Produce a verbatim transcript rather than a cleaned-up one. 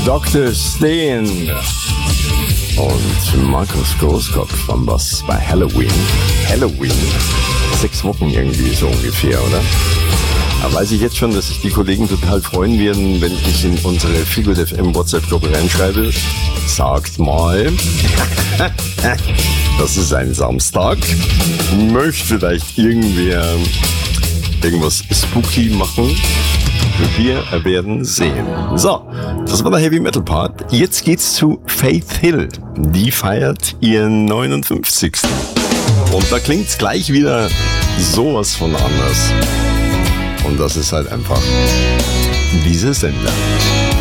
Doktor Steen und Markus Großkopf waren was bei Halloween. Halloween. Sechs Wochen irgendwie so ungefähr, oder? Da weiß ich jetzt schon, dass sich die Kollegen total freuen werden, wenn ich in unsere Feelgood F M WhatsApp-Gruppe reinschreibe. Sagt mal, das ist ein Samstag. Möchte vielleicht irgendwer irgendwas spooky machen? Wir werden sehen. So, das war der Heavy Metal Part. Jetzt geht's zu Faith Hill. Die feiert ihren neunundfünfzigsten Und da klingt's gleich wieder sowas von anders. Und das ist halt einfach dieser Sender.